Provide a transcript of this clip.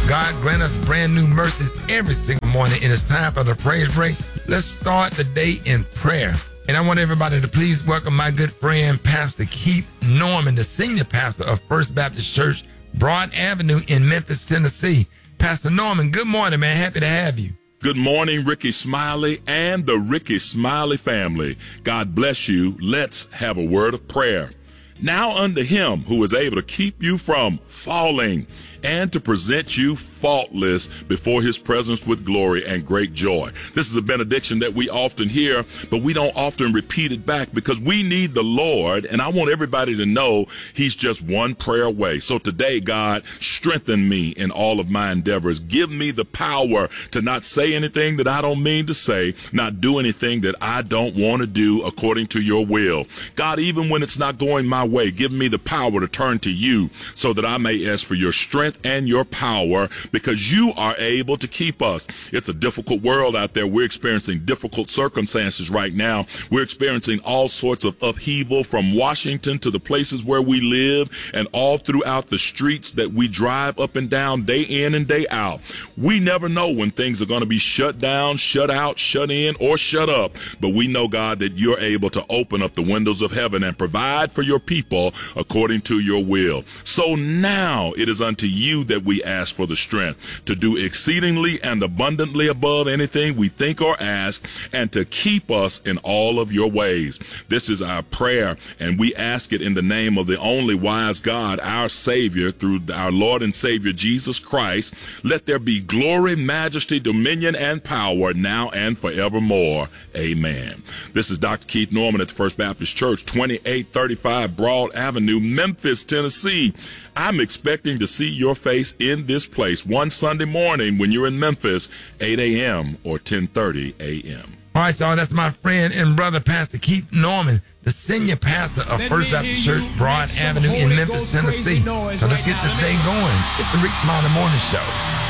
God grant us brand new mercies every single morning. It is time for the praise break. Let's start the day in prayer. And I want everybody to please welcome my good friend, Pastor Keith Norman, the senior pastor of First Baptist Church, Broad Avenue in Memphis, Tennessee. Pastor Norman, good morning, man. Happy to have you. Good morning, Ricky Smiley and the Ricky Smiley family. God bless you. Let's have a word of prayer. Now unto him who is able to keep you from falling and to present you faultless before his presence with glory and great joy. This is a benediction that we often hear, but we don't often repeat it back because we need the Lord, and I want everybody to know he's just one prayer away. So today, God, strengthen me in all of my endeavors. Give me the power to not say anything that I don't mean to say, not do anything that I don't want to do according to your will. God, even when it's not going my way, give me the power to turn to you so that I may ask for your strength and your power, because you are able to keep us. It's a difficult world out there. We're experiencing difficult circumstances right now. We're experiencing all sorts of upheaval from Washington to the places where we live and all throughout the streets that we drive up and down day in and day out. We never know when things are going to be shut down, shut out, shut in, or shut up. But we know, God, that you're able to open up the windows of heaven and provide for your people according to your will. So now it is unto you that we ask for the strength to do exceedingly and abundantly above anything we think or ask, and to keep us in all of your ways. This is our prayer, and we ask it in the name of the only wise God, our Savior, through our Lord and Savior Jesus Christ. Let there be glory, majesty, dominion, and power now and forevermore. Amen. This is Dr. Keith Norman at the First Baptist Church, 2835 Broad Avenue, Memphis, Tennessee. I'm expecting to see your face in this place one Sunday morning when you're in Memphis, 8 a.m. or 10:30 a.m. All right, y'all, that's my friend and brother, Pastor Keith Norman, the senior pastor of First Baptist Church, Broad Avenue in Memphis, Tennessee. So let's get this day going. It's the Rick Smiley Morning Show.